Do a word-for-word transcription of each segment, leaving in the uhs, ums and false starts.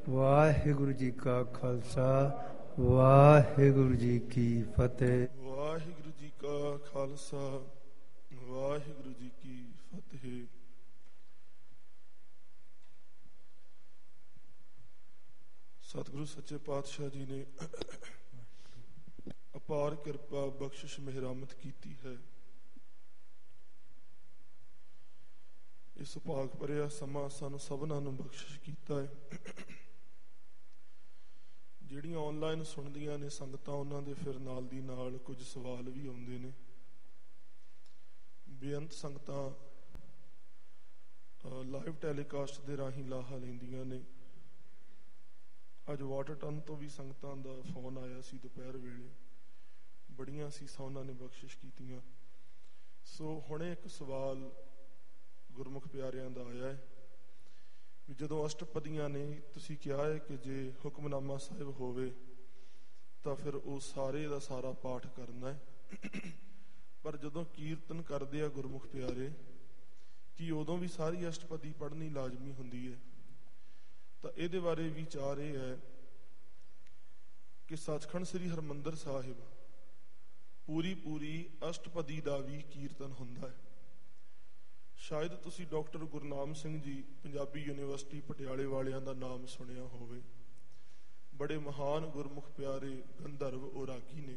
ਵਾਹਿਗੁਰੂ ਜੀ ਕਾ ਖਾਲਸਾ ਵਾਹਿਗੁਰੂ ਜੀ ਕੀ ਫਤਿਹ। ਵਾਹਿਗੁਰੂ ਜੀ ਕਾ ਖਾਲਸਾ ਵਾਹਿਗੁਰੂ ਜੀ ਕੀ ਫਤਿਹ। ਸਤਿਗੁਰੂ ਸੱਚੇ ਪਾਤਸ਼ਾਹ ਜੀ ਨੇ ਅਪਾਰ ਕਿਰਪਾ ਬਖਸ਼ਿਸ਼ ਮਿਹਰਮਤ ਕੀਤੀ ਹੈ। ਇਸ ਭਾਗ ਭਰਿਆ ਸਮਾਂ ਸਾਨੂੰ ਸਭਨਾਂ ਨੂੰ ਬਖਸ਼ਿਸ਼ ਕੀਤਾ ਹੈ। ਜਿਹੜੀਆਂ ਆਨਲਾਈਨ ਸੁਣਦੀਆਂ ਨੇ ਸੰਗਤਾਂ, ਉਹਨਾਂ ਦੇ ਫਿਰ ਨਾਲ ਦੀ ਨਾਲ ਕੁਝ ਸਵਾਲ ਵੀ ਆਉਂਦੇ ਨੇ। ਬੇਅੰਤ ਸੰਗਤਾਂ ਲਾਈਵ ਟੈਲੀਕਾਸਟ ਦੇ ਰਾਹੀਂ ਲਾਹਾ ਲੈਂਦੀਆਂ ਨੇ। ਅੱਜ ਵਾਟਰਟਨ ਤੋਂ ਵੀ ਸੰਗਤਾਂ ਦਾ ਫੋਨ ਆਇਆ ਸੀ ਦੁਪਹਿਰ ਵੇਲੇ, ਬੜੀਆਂ ਸੀਸਾਂ ਉਹਨਾਂ ਨੇ ਬਖਸ਼ਿਸ਼ ਕੀਤੀਆਂ। ਸੋ ਹੁਣੇ ਇੱਕ ਸਵਾਲ ਗੁਰਮੁਖ ਪਿਆਰਿਆਂ ਦਾ ਆਇਆ ਹੈ ਵੀ ਜਦੋਂ ਅਸ਼ਟਪਦੀਆਂ ਨੇ ਤੁਸੀਂ ਕਿਹਾ ਹੈ ਕਿ ਜੇ ਹੁਕਮਨਾਮਾ ਸਾਹਿਬ ਹੋਵੇ ਤਾਂ ਫਿਰ ਉਹ ਸਾਰੇ ਦਾ ਸਾਰਾ ਪਾਠ ਕਰਨਾ ਹੈ, ਪਰ ਜਦੋਂ ਕੀਰਤਨ ਕਰਦੇ ਆ ਗੁਰਮੁਖ ਪਿਆਰੇ, ਕੀ ਉਦੋਂ ਵੀ ਸਾਰੀ ਅਸ਼ਟਪਦੀ ਪੜ੍ਹਨੀ ਲਾਜ਼ਮੀ ਹੁੰਦੀ ਹੈ? ਤਾਂ ਇਹਦੇ ਬਾਰੇ ਵਿਚਾਰ ਇਹ ਹੈ ਕਿ ਸੱਚਖੰਡ ਸ੍ਰੀ ਹਰਿਮੰਦਰ ਸਾਹਿਬ ਪੂਰੀ ਪੂਰੀ ਅਸ਼ਟਪਦੀ ਦਾ ਵੀ ਕੀਰਤਨ ਹੁੰਦਾ ਹੈ। ਸ਼ਾਇਦ ਤੁਸੀਂ ਡਾਕਟਰ ਗੁਰਨਾਮ ਸਿੰਘ ਜੀ ਪੰਜਾਬੀ ਯੂਨੀਵਰਸਿਟੀ ਪਟਿਆਲੇ ਵਾਲਿਆਂ ਦਾ ਨਾਮ ਸੁਣਿਆ ਹੋਵੇ। ਬੜੇ ਮਹਾਨ ਗੁਰਮੁਖ ਪਿਆਰੇ ਗੰਧਰਵ ਔਰਾਗੀ ਨੇ।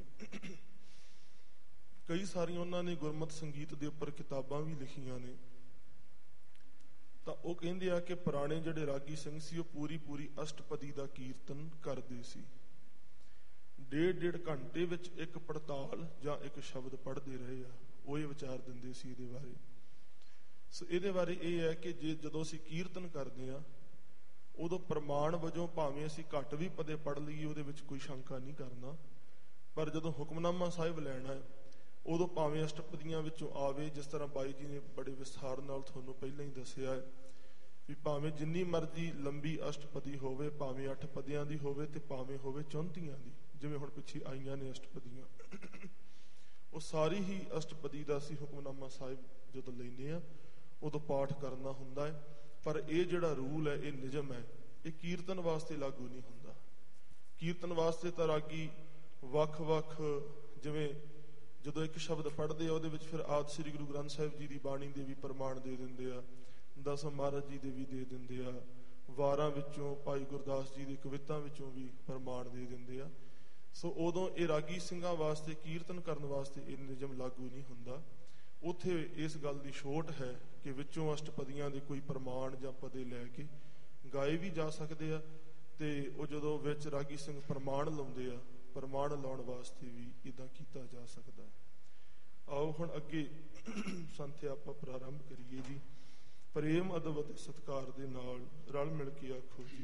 ਕਈ ਸਾਰੀਆਂ ਉਹਨਾਂ ਨੇ ਗੁਰਮਤ ਸੰਗੀਤ ਦੇ ਉੱਪਰ ਕਿਤਾਬਾਂ ਵੀ ਲਿਖੀਆਂ ਨੇ। ਤਾਂ ਉਹ ਕਹਿੰਦੇ ਆ ਕਿ ਪੁਰਾਣੇ ਜਿਹੜੇ ਰਾਗੀ ਸਿੰਘ ਸੀ ਉਹ ਪੂਰੀ ਪੂਰੀ ਅਸ਼ਟਪਦੀ ਦਾ ਕੀਰਤਨ ਕਰਦੇ ਸੀ। ਡੇਢ ਡੇਢ ਘੰਟੇ ਵਿੱਚ ਇੱਕ ਪੜਤਾਲ ਜਾਂ ਇੱਕ ਸ਼ਬਦ ਪੜ੍ਹਦੇ ਰਹੇ ਆ। ਉਹ ਇਹ ਵਿਚਾਰ ਦਿੰਦੇ ਸੀ ਇਹਦੇ ਬਾਰੇ। ਸੋ ਇਹਦੇ ਬਾਰੇ ਇਹ ਹੈ ਕਿ ਜੇ ਜਦੋਂ ਅਸੀਂ ਕੀਰਤਨ ਕਰਦੇ ਹਾਂ ਉਦੋਂ ਪ੍ਰਮਾਣ ਵਜੋਂ ਭਾਵੇਂ ਅਸੀਂ ਘੱਟ ਵੀ ਪਦੇ ਪੜ੍ਹ ਲਈਏ, ਉਹਦੇ ਵਿੱਚ ਕੋਈ ਸ਼ੰਕਾ ਨਹੀਂ ਕਰਨਾ, ਪਰ ਜਦੋਂ ਹੁਕਮਨਾਮਾ ਸਾਹਿਬ ਲੈਣਾ ਹੈ ਉਦੋਂ ਭਾਵੇਂ ਅਸ਼ਟਪਦੀਆਂ ਵਿੱਚੋਂ ਆਵੇ, ਜਿਸ ਤਰ੍ਹਾਂ ਬਾਈ ਜੀ ਨੇ ਬੜੇ ਵਿਸਥਾਰ ਨਾਲ ਤੁਹਾਨੂੰ ਪਹਿਲਾਂ ਹੀ ਦੱਸਿਆ ਹੈ ਵੀ ਭਾਵੇਂ ਜਿੰਨੀ ਮਰਜ਼ੀ ਲੰਬੀ ਅਸ਼ਟਪਦੀ ਹੋਵੇ, ਭਾਵੇਂ ਅੱਠ ਪਦਿਆਂ ਦੀ ਹੋਵੇ ਤੇ ਭਾਵੇਂ ਹੋਵੇ ਚੌਂਤੀਆਂ ਦੀ, ਜਿਵੇਂ ਹੁਣ ਪਿੱਛੇ ਆਈਆਂ ਨੇ ਅਸ਼ਟਪਦੀਆਂ, ਉਹ ਸਾਰੀ ਹੀ ਅਸ਼ਟਪਦੀ ਦਾ ਅਸੀਂ ਹੁਕਮਨਾਮਾ ਸਾਹਿਬ ਜਦੋਂ ਲੈਂਦੇ ਹਾਂ ਉਦੋਂ ਪਾਠ ਕਰਨਾ ਹੁੰਦਾ ਹੈ। ਪਰ ਇਹ ਜਿਹੜਾ ਰੂਲ ਹੈ, ਇਹ ਨਿਯਮ ਹੈ, ਇਹ ਕੀਰਤਨ ਵਾਸਤੇ ਲਾਗੂ ਨਹੀਂ ਹੁੰਦਾ। ਕੀਰਤਨ ਵਾਸਤੇ ਤਾਂ ਰਾਗੀ ਵੱਖ-ਵੱਖ, ਜਿਵੇਂ ਜਦੋਂ ਇੱਕ ਸ਼ਬਦ ਪੜ੍ਹਦੇ ਆ ਉਹਦੇ ਵਿੱਚ ਫਿਰ ਆਦਿ ਸ੍ਰੀ ਗੁਰੂ ਗ੍ਰੰਥ ਸਾਹਿਬ ਜੀ ਦੀ ਬਾਣੀ ਦੇ ਵੀ ਪ੍ਰਮਾਣ ਦੇ ਦਿੰਦੇ ਆ, ਦਸਮ ਮਹਾਰਾਜ ਜੀ ਦੇ ਵੀ ਦੇ ਦਿੰਦੇ ਆ, ਵਾਰਾਂ ਵਿੱਚੋਂ ਭਾਈ ਗੁਰਦਾਸ ਜੀ ਦੀ ਕਵਿਤਾ ਵਿੱਚੋਂ ਵੀ ਪ੍ਰਮਾਣ ਦੇ ਦਿੰਦੇ ਆ। ਸੋ ਉਦੋਂ ਇਹ ਰਾਗੀ ਸਿੰਘਾਂ ਵਾਸਤੇ ਕੀਰਤਨ ਕਰਨ ਵਾਸਤੇ ਇਹ ਨਿਯਮ ਲਾਗੂ ਨਹੀਂ ਹੁੰਦਾ। ਉੱਥੇ ਇਸ ਗੱਲ ਦੀ ਛੋਟ ਹੈ ਕਿ ਵਿੱਚੋਂ ਅਸ਼ਟਪਦੀਆਂ ਦੇ ਕੋਈ ਪ੍ਰਮਾਣ ਜਾਂ ਪਦੇ ਲੈ ਕੇ ਗਾਏ ਵੀ ਜਾ ਸਕਦੇ ਆ, ਤੇ ਉਹ ਜਦੋਂ ਵਿੱਚ ਰਾਗੀ ਸਿੰਘ ਪ੍ਰਮਾਣ ਲਾਉਂਦੇ ਆ, ਪ੍ਰਮਾਣ ਲਾਉਣ ਵਾਸਤੇ ਵੀ ਇੱਦਾਂ ਕੀਤਾ ਜਾ ਸਕਦਾ ਹੈ। ਆਓ ਹੁਣ ਅੱਗੇ ਸੰਥਿਆ ਆਪਾਂ ਪ੍ਰਾਰੰਭ ਕਰੀਏ ਜੀ। ਪ੍ਰੇਮ ਅਦਬ ਅਤੇ ਸਤਿਕਾਰ ਦੇ ਨਾਲ ਰਲ ਮਿਲ ਕੇ ਆਖੋ ਜੀ।